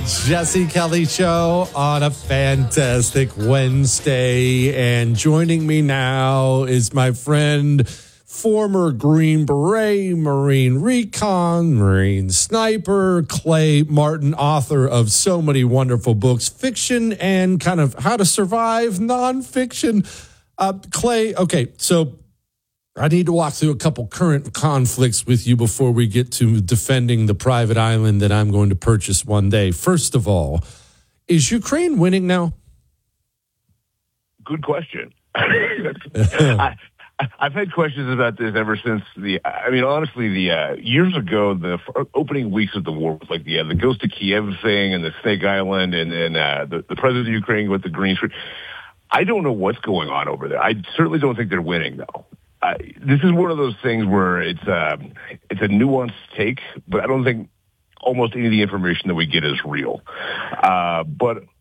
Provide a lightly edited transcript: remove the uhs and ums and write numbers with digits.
Jesse Kelly Show on a fantastic Wednesday. And joining me now is my friend, former Green Beret, Marine Recon, Marine Sniper, Clay Martin, author of so many wonderful books, fiction and kind of how to survive nonfiction. Clay, okay, so I need to walk through a couple current conflicts with you before we get to defending the private island that I'm going to purchase one day. First of all, is Ukraine winning now? Good question. I've had questions about this ever since honestly, years ago, the opening weeks of the war, was like the Goes to Kiev thing and the Snake Island and the president of Ukraine with the green screen. I don't know what's going on over there. I certainly don't think they're winning, though. This is one of those things where it's a nuanced take, but I don't think almost any of the information that we get is real. But